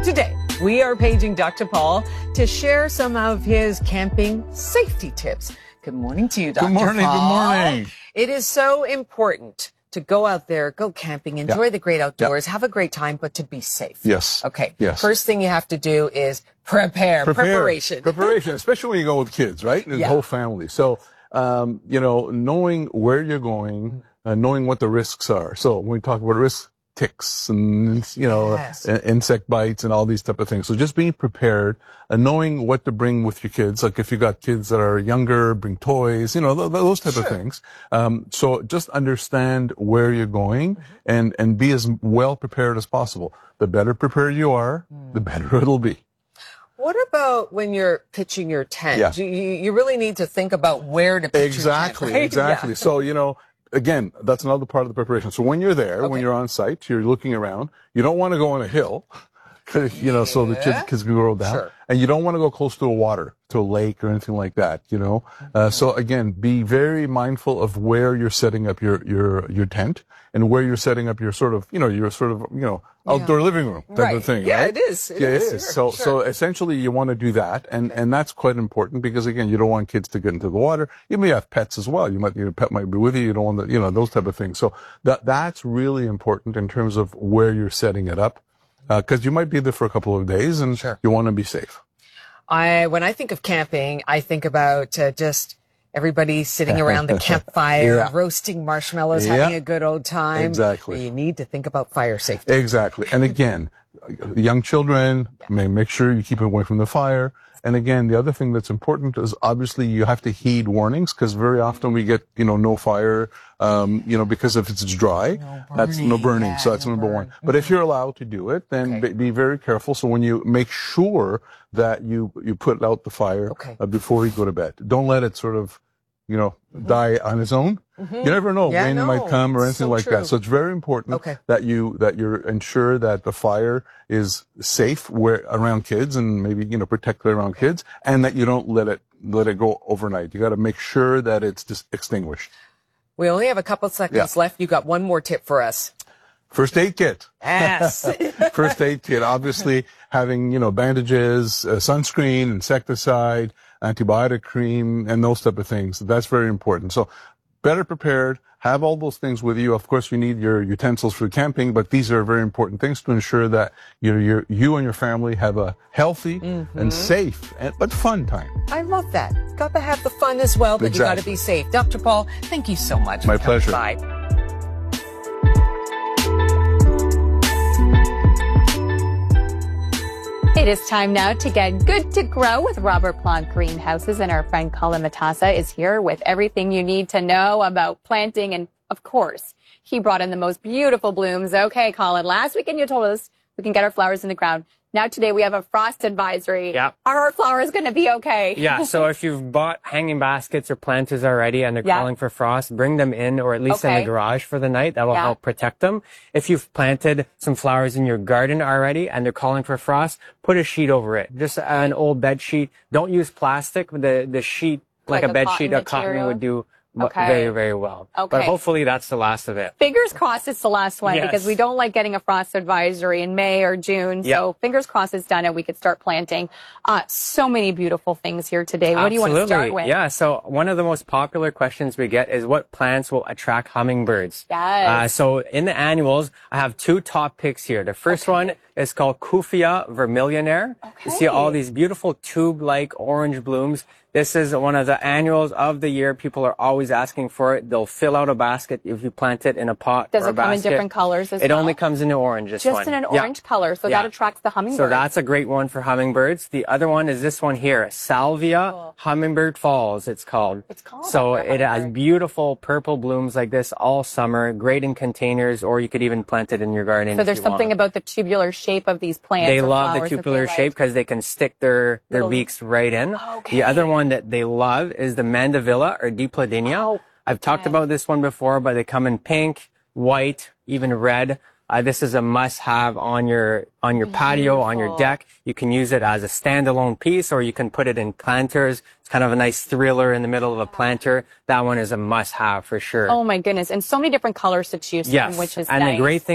Today, we are paging Dr. Paul to share some of his camping safety tips. Good morning to you, Dr. Good morning, Paul. good morning. It is so important to go out there, go camping, enjoy the great outdoors, have a great time, but to be safe. Yes. Okay. Yes. First thing you have to do is preparation. Preparation, especially when you go with kids, right? And the whole family. So, knowing where you're going, knowing what the risks are. So when we talk about risks, ticks and, insect bites and all these type of things. So just being prepared and knowing what to bring with your kids. Like if you got kids that are younger, bring toys, those type of things. So just understand where you're going and be as well prepared as possible. The better prepared you are, the better it'll be. What about when you're pitching your tent? Yeah. You really need to think about where to pitch your tent, right? Exactly. Yeah. So, again, that's another part of the preparation. So when you're there, when you're on site, you're looking around. You don't want to go on a hill, so the kids can go down. Sure. And you don't want to go close to a water, to a lake or anything like that, So again, be very mindful of where you're setting up your tent and where you're setting up your outdoor living room type of thing. Yeah, right? it is. It is. Sure. So essentially you want to do that. And that's quite important because again, you don't want kids to get into the water. You may have pets as well. Your pet might be with you. You don't want those type of things. So that's really important in terms of where you're setting it up. Cause you might be there for a couple of days and you want to be safe. When I think of camping, I think about just everybody sitting around the campfire, roasting marshmallows, having a good old time. Exactly. You need to think about fire safety. Exactly. And again, young children, make sure you keep away from the fire. And again, the other thing that's important is obviously you have to heed warnings because very often we get, no fire, because if it's dry, that's no burning. So that's number one. But if you're allowed to do it, then be very careful. So when you make sure that you put out the fire before you go to bed, don't let it sort of, die on its own. You never know rain might come or anything like that. So it's very important that you're ensure that the fire is safe around kids and maybe, protect it around kids and that you don't let it go overnight. You got to make sure that it's just extinguished. We only have a couple seconds left. You got one more tip for us. First aid kit. Yes. First aid kit. Obviously having, bandages, sunscreen, insecticide, antibiotic cream, and those type of things. That's very important. So better prepared. Have all those things with you. Of course, you need your utensils for camping, but these are very important things to ensure that you and your family have a healthy and safe but fun time. I love that. Got to have the fun as well, but you got to be safe. Dr. Paul, thank you so much. My pleasure. Bye. It is time now to get good to grow with Robert Plant Greenhouses, and our friend Colin Matassa is here with everything you need to know about planting. And of course, he brought in the most beautiful blooms. Okay, Colin, last weekend you told us we can get our flowers in the ground. Now today we have a frost advisory. Yeah. Are our flowers going to be okay? Yeah, so if you've bought hanging baskets or planters already and they're calling for frost, bring them in or at least in the garage for the night. That will help protect them. If you've planted some flowers in your garden already and they're calling for frost, put a sheet over it. Just an old bed sheet. Don't use plastic. The sheet, like a bed sheet, a cotton would do very, very well. Okay. But hopefully that's the last of it. Fingers crossed it's the last one because we don't like getting a frost advisory in May or June. So fingers crossed it's done and we could start planting. So many beautiful things here today. What do you want to start with? Yeah, so one of the most popular questions we get is what plants will attract hummingbirds? Yes. So in the annuals, I have two top picks here. The first one is called Kufia vermillionaire. You see all these beautiful tube-like orange blooms. This is one of the annuals of the year. People are always asking for it. They'll fill out a basket if you plant it in a pot or a basket. Does it come in different colors as well? It only comes in orange, this one. Just in an orange color, so that attracts the hummingbirds. So that's a great one for hummingbirds. The other one is this one here, Salvia Hummingbird Falls, it's called. It's called. So it has beautiful purple blooms like this all summer, great in containers, or you could even plant it in your garden. So there's something about the tubular shape of these plants. They love the tubular shape because they can stick their beaks right in. The other one that they love is the Mandevilla or Dipladenia. I've talked about this one before, but they come in pink, white, even red. This is a must-have on your patio, on your deck. You can use it as a standalone piece, or you can put it in planters. It's kind of a nice thriller in the middle of a planter. That one is a must-have for sure. Oh my goodness! And so many different colors to choose from, which is and nice. the great thing